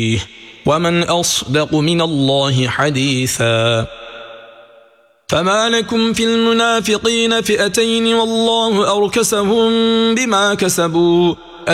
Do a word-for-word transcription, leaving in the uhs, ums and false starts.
ومن أصدق من الله حديثا فما لكم في المنافقين فئتين والله أركسهم بما كسبوا